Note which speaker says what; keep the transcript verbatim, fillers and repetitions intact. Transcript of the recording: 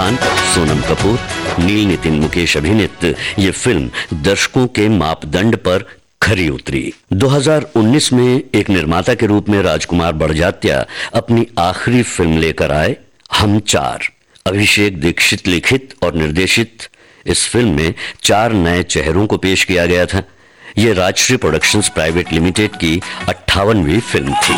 Speaker 1: खान, सोनम कपूर, नील नितिन मुकेश अभिनीत ये फिल्म दर्शकों के मापदंड पर खरी उतरी। दो हज़ार उन्नीस में एक निर्माता के रूप में राजकुमार बड़जात्या अपनी आखिरी फिल्म लेकर आए, हम चार। अभिषेक दीक्षित लिखित और निर्देशित इस फिल्म में चार नए चेहरों को पेश किया गया था। यह राजश्री प्रोडक्शंस प्राइवेट लिमिटेड की अट्ठावनवीं फिल्म थी।